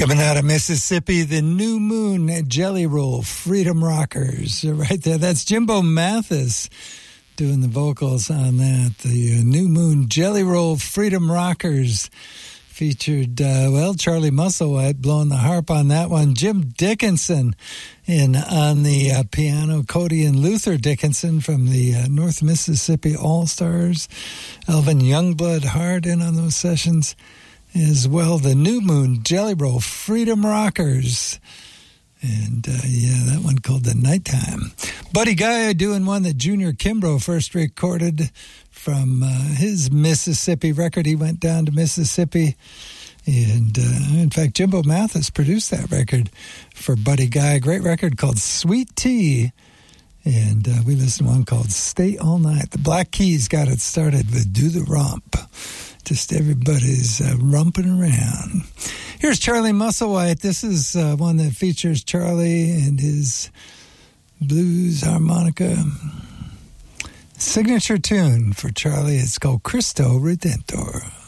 Coming out of Mississippi, the New Moon Jelly Roll Freedom Rockers. Right there, that's Jimbo Mathis doing the vocals on that. The New Moon Jelly Roll Freedom Rockers featured, Charlie Musselwhite blowing the harp on that one. Jim Dickinson on the piano. Cody and Luther Dickinson from the North Mississippi All-Stars. Elvin Youngblood Hart in on those sessions as well. The New Moon Jelly Roll Freedom Rockers. And, that one called The Nighttime. Buddy Guy doing one that Junior Kimbrough first recorded from his Mississippi record. He went down to Mississippi. And, in fact, Jimbo Mathis produced that record for Buddy Guy. A great record called Sweet Tea. And we listened to one called Stay All Night. The Black Keys got it started with Do the Romp. Just everybody's rumping around. Here's Charlie Musselwhite. This is one that features Charlie and his blues harmonica. Signature tune for Charlie. It's called Cristo Redentor.